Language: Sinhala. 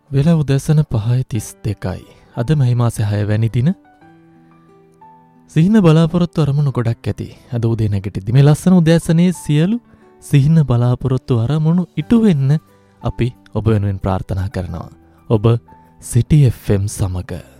වෙලා උදැසන 5:32යි. අද මැයි මාසේ 6 වැනි දින. සිහින බලාපොරොත්තු අරමුණු ගොඩක් ඇති. අද උදේ නැගිටිද්දි මේ ලස්සන උදෑසනේ සියලු සිහින බලාපොරොත්තු අරමුණු ඉටු වෙන්න අපි ඔබ වෙනුවෙන් ප්‍රාර්ථනා කරනවා. ඔබ City FM සමග